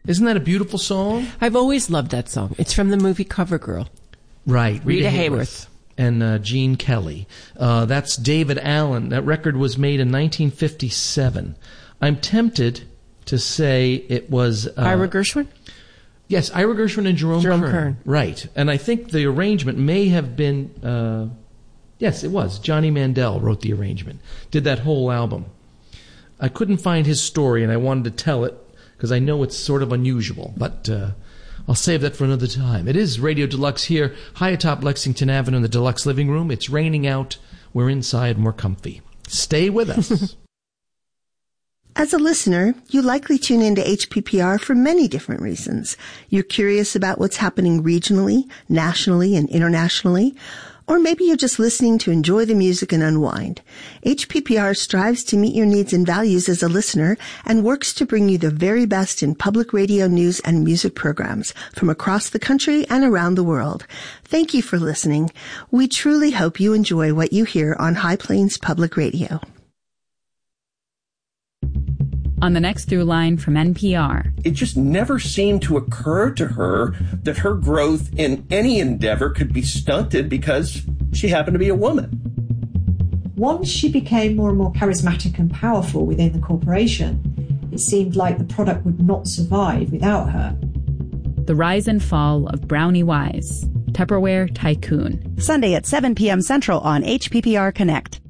Isn't that a beautiful song? I've always loved that song. It's from the movie CoverGirl. Right. Rita Hayworth. And Gene Kelly. That's David Allen. That record was made in 1957. I'm tempted to say it was... Ira Gershwin? Yes, Ira Gershwin and Jerome Kern. Right. And I think the arrangement may have been... yes, it was. Johnny Mandel wrote the arrangement. Did that whole album. I couldn't find his story, and I wanted to tell it because I know it's sort of unusual, but I'll save that for another time. It is Radio Deluxe here, high atop Lexington Avenue in the Deluxe Living Room. It's raining out. We're inside, more comfy. Stay with us. As a listener, you likely tune into HPPR for many different reasons. You're curious about what's happening regionally, nationally, and internationally. Or maybe you're just listening to enjoy the music and unwind. HPPR strives to meet your needs and values as a listener and works to bring you the very best in public radio news and music programs from across the country and around the world. Thank you for listening. We truly hope you enjoy what you hear on High Plains Public Radio. On the next through line from NPR. It just never seemed to occur to her that her growth in any endeavor could be stunted because she happened to be a woman. Once she became more and more charismatic and powerful within the corporation, it seemed like the product would not survive without her. The rise and fall of Brownie Wise, Tupperware Tycoon. Sunday at 7 p.m. Central on HPPR Connect.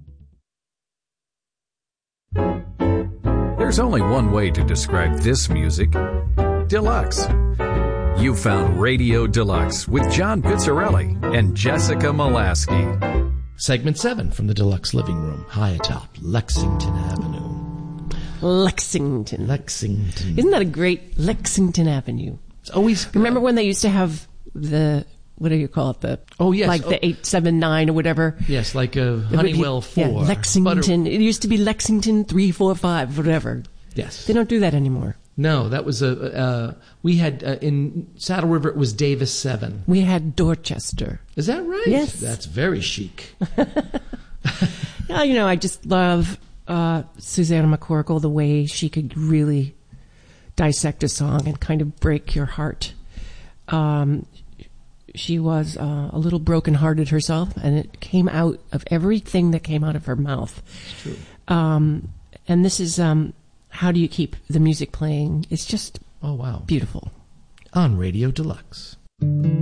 There's only one way to describe this music. Deluxe. You found Radio Deluxe with John Pizzarelli and Jessica Molaski. Segment 7 from the Deluxe Living Room, high atop Lexington Avenue. Lexington. Isn't that a great Lexington Avenue? It's always... Remember when they used to have the... What do you call it? The the 879 or whatever. Yes, like a Honeywell 4. Yeah, Lexington. It used to be Lexington 345, whatever. Yes. They don't do that anymore. No, that was we had in Saddle River. It was Davis 7. We had Dorchester. Is that right? Yes. That's very chic. Yeah, I just love Susanna McCorkle, the way she could really dissect a song and kind of break your heart. She was a little broken-hearted herself, and it came out of everything that came out of her mouth. It's true. And this is How Do You Keep the Music Playing? It's just beautiful. Beautiful. On Radio Deluxe.